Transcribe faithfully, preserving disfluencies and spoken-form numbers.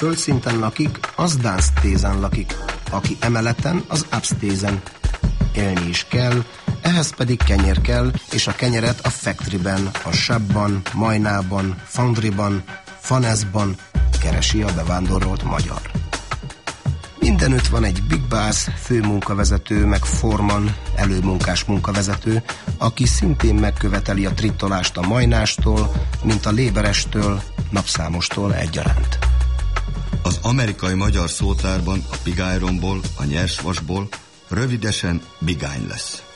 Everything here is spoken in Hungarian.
földszinten lakik, az dánsztézen lakik, aki emeleten, az upstézen. Élni is kell, ehhez pedig kenyér kell, és a kenyeret a factoryben, a shopban, majnában, foundryban, faneszban keresi a bevándorolt magyar. Mindenütt van egy big boss, főmunkavezető, meg forman, előmunkás munkavezető, aki szintén megköveteli a tritolást a majnástól, mint a léberestől, napszámostól egyaránt. Az amerikai magyar szótárban a pig ironból, a nyersvasból rövidesen bigány lesz.